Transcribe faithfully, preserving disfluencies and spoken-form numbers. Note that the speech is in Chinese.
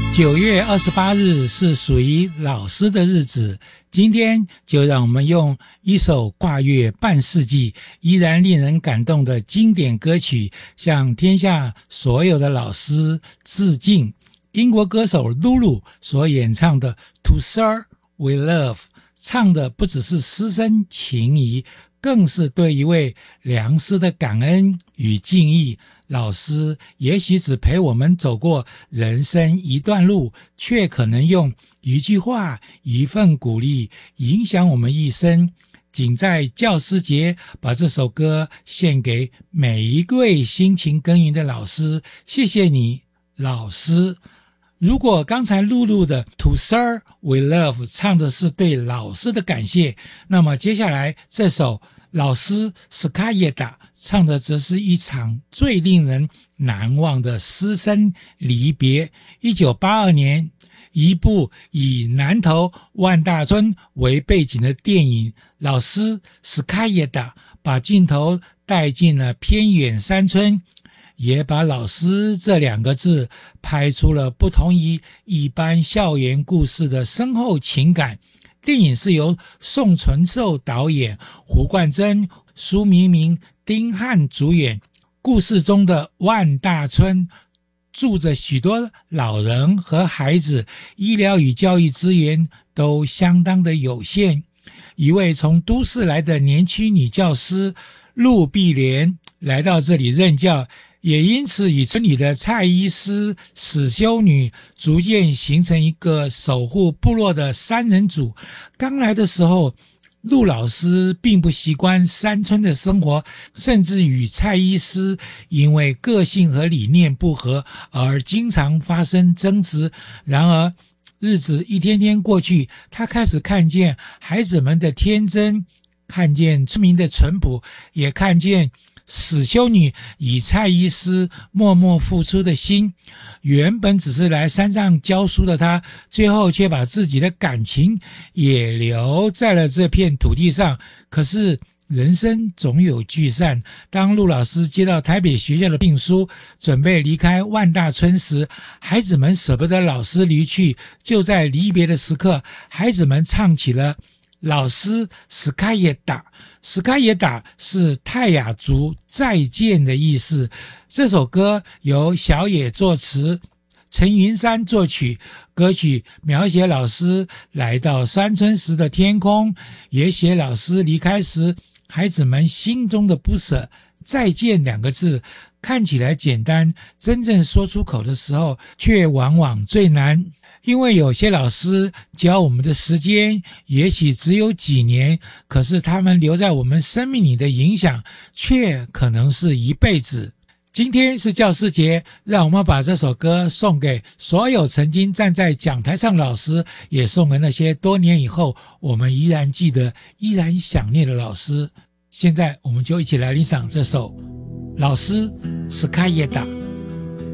九月二十八日是属于老师的日子，今天就让我们用一首跨越半世纪依然令人感动的经典歌曲向天下所有的老师致敬。英国歌手露露所演唱的 To Sir We Love， 唱的不只是师生情谊，更是对一位良师的感恩与敬意。老师也许只陪我们走过人生一段路，却可能用一句话、一份鼓励影响我们一生。仅在教师节，把这首歌献给每一位辛勤耕耘的老师，谢谢你，老师。如果刚才露露的 To Sir We Love 唱的是对老师的感谢，那么接下来这首老师斯卡耶达唱的则是一场最令人难忘的师生离别。一九八二年，一部以南投万大村为背景的电影《老师斯卡耶达》把镜头带进了偏远山村，也把老师这两个字拍出了不同于一般校园故事的深厚情感。电影是由宋存寿导演，胡冠珍、苏明明、丁汉主演。故事中的万大村住着许多老人和孩子，医疗与教育资源都相当的有限。一位从都市来的年轻女教师陆碧莲来到这里任教，也因此与村里的蔡医师、史修女逐渐形成一个守护部落的三人组。刚来的时候，陆老师并不习惯山村的生活，甚至与蔡医师因为个性和理念不合而经常发生争执。然而日子一天天过去，他开始看见孩子们的天真，看见村民的淳朴，也看见史修女与蔡医师默默付出的心。原本只是来山上教书的他，最后却把自己的感情也留在了这片土地上。可是人生总有聚散，当陆老师接到台北学校的聘书，准备离开万大村时，孩子们舍不得老师离去。就在离别的时刻，孩子们唱起了老师斯卡耶达。斯卡耶达是泰雅族再见的意思。这首歌由小野作词，陈云山作曲。歌曲描写老师来到山村时的天空，也写老师离开时孩子们心中的不舍。再见两个字看起来简单，真正说出口的时候却往往最难。因为有些老师教我们的时间也许只有几年，可是他们留在我们生命里的影响却可能是一辈子。今天是教师节，让我们把这首歌送给所有曾经站在讲台上的老师，也送给那些多年以后我们依然记得依然想念的老师。现在我们就一起来欣赏这首老师斯卡耶达。